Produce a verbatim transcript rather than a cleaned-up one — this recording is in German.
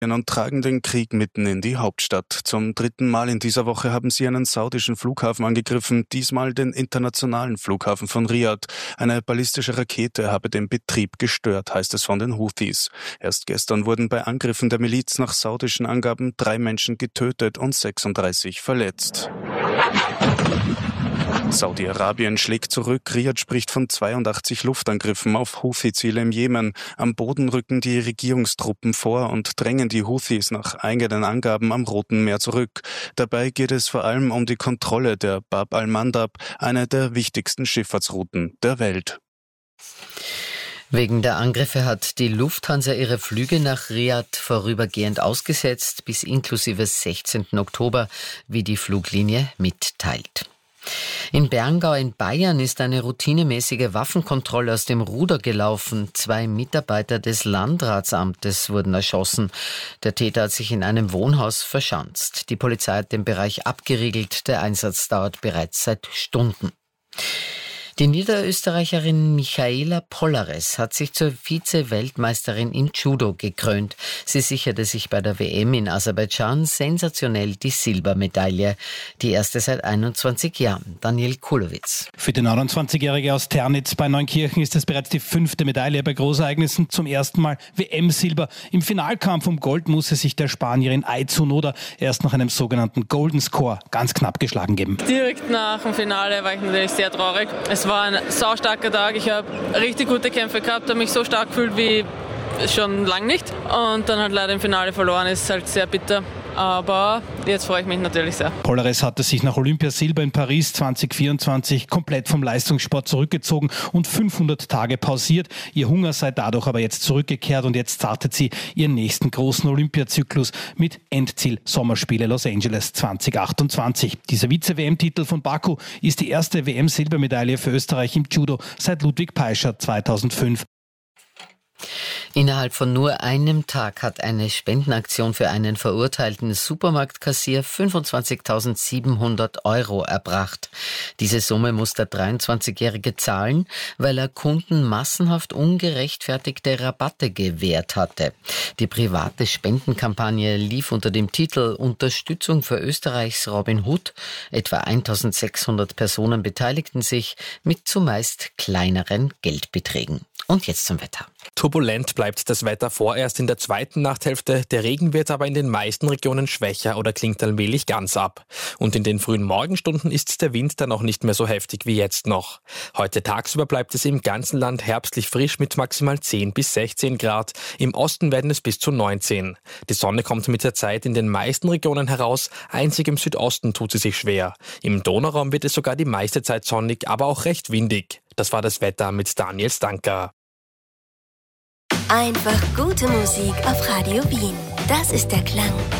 und tragen den Krieg mitten in die Hauptstadt. Zum dritten Mal in dieser Woche haben sie einen saudischen Flughafen angegriffen, diesmal den internationalen Flughafen von Riad. Eine ballistische Rakete habe den Betrieb gestört, heißt es von den Houthis. Erst gestern wurden bei Angriffen der Miliz nach saudischen Angaben drei Menschen getötet und sechsunddreißig verletzt. Saudi-Arabien schlägt zurück. Riad spricht von zweiundachtzig Luftangriffen auf Houthi-Ziele im Jemen. Am Boden rücken die Regierungstruppen vor und drängen die Houthis nach eigenen Angaben am Roten Meer zurück. Dabei geht es vor allem um die Kontrolle der Bab al-Mandab, einer der wichtigsten Schifffahrtsrouten der Welt. Wegen der Angriffe hat die Lufthansa ihre Flüge nach Riad vorübergehend ausgesetzt, bis inklusive sechzehnten Oktober, wie die Fluglinie mitteilt. In Berngau in Bayern ist eine routinemäßige Waffenkontrolle aus dem Ruder gelaufen. Zwei Mitarbeiter des Landratsamtes wurden erschossen. Der Täter hat sich in einem Wohnhaus verschanzt. Die Polizei hat den Bereich abgeriegelt. Der Einsatz dauert bereits seit Stunden. Die Niederösterreicherin Michaela Pollares hat sich zur Vize-Weltmeisterin im Judo gekrönt. Sie sicherte sich bei der W M in Aserbaidschan sensationell die Silbermedaille. Die erste seit einundzwanzig Jahren. Daniel Kulowitz. Für die neunundzwanzigjährige aus Ternitz bei Neunkirchen ist es bereits die fünfte Medaille bei Großereignissen. Zum ersten Mal W M-Silber. Im Finalkampf um Gold musste sich der Spanierin Ai Tsunoda erst nach einem sogenannten Golden Score ganz knapp geschlagen geben. Direkt nach dem Finale war ich natürlich sehr traurig. Es war ein saustarker Tag. Ich habe richtig gute Kämpfe gehabt, habe mich so stark gefühlt wie schon lange nicht. Und dann halt leider im Finale verloren, ist halt sehr bitter. Aber jetzt freue ich mich natürlich sehr. Pollares hatte sich nach Olympiasilber in Paris zwanzig vierundzwanzig komplett vom Leistungssport zurückgezogen und fünfhundert Tage pausiert. Ihr Hunger sei dadurch aber jetzt zurückgekehrt und jetzt startet sie ihren nächsten großen Olympiazyklus mit Endziel Sommerspiele Los Angeles zwanzig achtundzwanzig. Dieser Vize-W M-Titel von Baku ist die erste W M-Silbermedaille für Österreich im Judo seit Ludwig Peischer zweitausendfünf. Innerhalb von nur einem Tag hat eine Spendenaktion für einen verurteilten Supermarktkassier fünfundzwanzigtausendsiebenhundert Euro erbracht. Diese Summe muss der dreiundzwanzigjährige zahlen, weil er Kunden massenhaft ungerechtfertigte Rabatte gewährt hatte. Die private Spendenkampagne lief unter dem Titel Unterstützung für Österreichs Robin Hood. Etwa eintausendsechshundert Personen beteiligten sich mit zumeist kleineren Geldbeträgen. Und jetzt zum Wetter. Turbulent bleibt das Wetter vorerst in der zweiten Nachthälfte. Der Regen wird aber in den meisten Regionen schwächer oder klingt allmählich ganz ab. Und in den frühen Morgenstunden ist der Wind dann auch nicht mehr so heftig wie jetzt noch. Heute tagsüber bleibt es im ganzen Land herbstlich frisch mit maximal zehn bis sechzehn Grad. Im Osten werden es bis zu neunzehn. Die Sonne kommt mit der Zeit in den meisten Regionen heraus. Einzig im Südosten tut sie sich schwer. Im Donauraum wird es sogar die meiste Zeit sonnig, aber auch recht windig. Das war das Wetter mit Daniel Stanker. Einfach gute Musik auf Radio Wien. Das ist der Klang